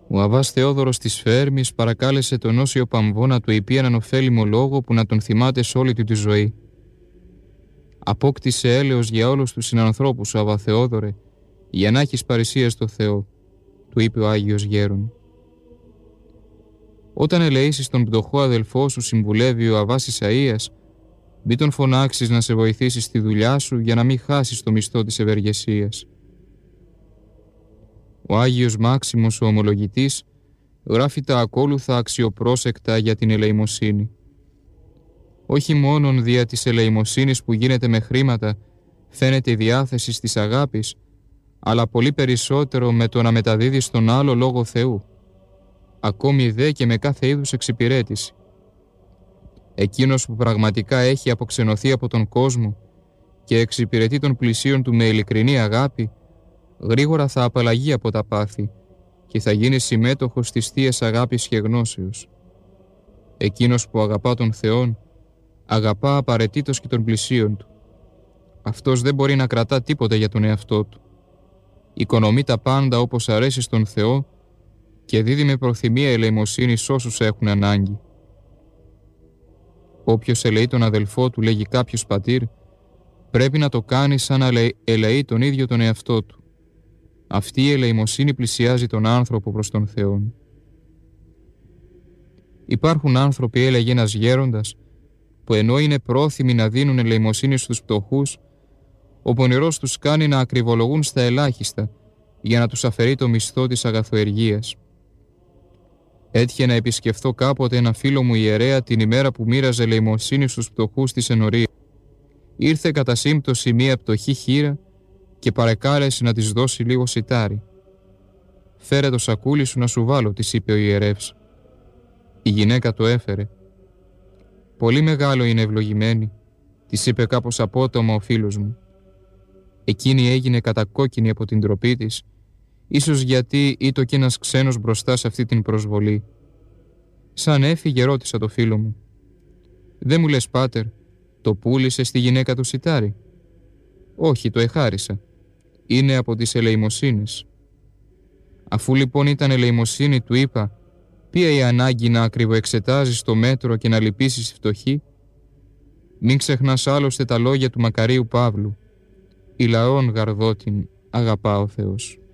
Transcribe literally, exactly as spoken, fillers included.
Ο Αββάς Θεόδωρος της Φέρμης παρακάλεσε τον Όσιο Παμβό να του είπε έναν ωφέλιμο λόγο που να τον θυμάται σε όλη του τη ζωή. «Απόκτησε έλεος για όλους τους συνανθρώπους, ο Αββά Θεόδωρε, για να έχεις παρησία στο Θεό», του είπε ο Άγιος Γέρον. «Όταν ελεήσεις τον πτωχό αδελφό σου», συμβουλεύει ο Αββάς Ισαΐας, «μη τον φωνάξεις να σε βοηθήσει στη δουλειά σου για να μην χάσεις το μισθό της ευεργεσίας». Ο Άγιος Μάξιμος ο Ομολογητής γράφει τα ακόλουθα αξιοπρόσεκτα για την ελεημοσύνη. «Όχι μόνον δια της ελεημοσύνης που γίνεται με χρήματα φαίνεται η διάθεση της αγάπης, αλλά πολύ περισσότερο με το να μεταδίδει στον άλλο λόγο Θεού, ακόμη δε και με κάθε είδους εξυπηρέτηση. Εκείνος που πραγματικά έχει αποξενωθεί από τον κόσμο και εξυπηρετεί των πλησίων του με ειλικρινή αγάπη, γρήγορα θα απαλλαγεί από τα πάθη και θα γίνει συμμέτοχος της θείας αγάπης και γνώσεως. Εκείνος που αγαπά τον Θεόν, αγαπά απαραίτητος και των πλησίων του. Αυτός δεν μπορεί να κρατά τίποτα για τον εαυτό του. Οικονομεί τα πάντα όπως αρέσει στον Θεό και δίδει με προθυμία ελεημοσύνη σ' όσους έχουν ανάγκη. Όποιος ελεεί τον αδελφό του, λέγει κάποιος πατήρ, πρέπει να το κάνει σαν να ελεεί τον ίδιο τον εαυτό του. Αυτή η ελεημοσύνη πλησιάζει τον άνθρωπο προς τον Θεό. Υπάρχουν άνθρωποι, έλεγε ένας γέροντας, που ενώ είναι πρόθυμοι να δίνουν ελεημοσύνη στους πτωχούς, ο πονηρός τους κάνει να ακριβολογούν στα ελάχιστα για να τους αφαιρεί το μισθό της αγαθοεργίας. Έτυχε να επισκεφθώ κάποτε ένα φίλο μου ιερέα την ημέρα που μοίραζε ελεημοσύνη στους πτωχούς της ενορίας. Ήρθε κατά σύμπτωση μία πτωχή χήρα και παρεκάλεσε να της δώσει λίγο σιτάρι. «Φέρε το σακούλι σου να σου βάλω», της είπε ο ιερεύς. Η γυναίκα το έφερε. «Πολύ μεγάλο είναι, ευλογημένη», της είπε κάπως απότομα ο φίλος μου. Εκείνη έγινε κατακόκκινη από την ντροπή της, ίσως γιατί ήτο κι ένας ξένος μπροστά σε αυτή την προσβολή. Σαν έφυγε ρώτησα το φίλο μου, «Δεν μου λες, πάτερ, το πούλησε στη γυναίκα του σιτάρι?» «Όχι, το εχάρισα. Είναι από τις ελεημοσύνες». Αφού λοιπόν ήταν ελεημοσύνη, του είπα, ποια η ανάγκη να ακριβοεξετάζεις το μέτρο και να λυπήσεις φτωχή? Μην ξεχνάς άλλωστε τα λόγια του Μακαρίου Παύλου, «Η λαόν γαρδότην αγαπά ο Θεός».